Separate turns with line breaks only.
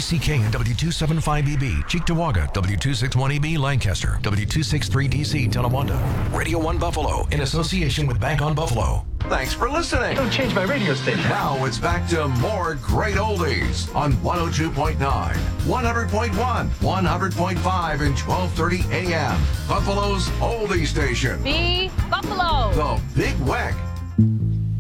WCK and W275EB, Cheektowaga, W261EB, Lancaster, W263DC, Tonawanda. Radio 1 Buffalo, in association with Bank on Buffalo.
Thanks for listening.
Don't change my radio station.
Now it's back to more great oldies on 102.9, 100.1, 100.5, and 1230 AM. Buffalo's oldie station.
The Buffalo.
The Big Weck.